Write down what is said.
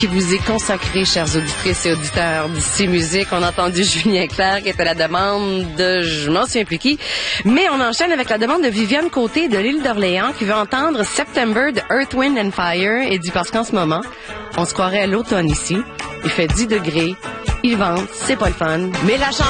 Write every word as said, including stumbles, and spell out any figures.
qui vous est consacré, chers auditrices et auditeurs d'ici Musique. On a entendu Julien Clerc qui était à la demande de je m'en souviens plus qui. Mais on enchaîne avec la demande de Viviane Côté de l'île d'Orléans qui veut entendre September de Earth, Wind and Fire et dit parce qu'en ce moment, on se croirait à l'automne ici. Il fait dix degrés, il vente, c'est pas le fun. Mais la chanson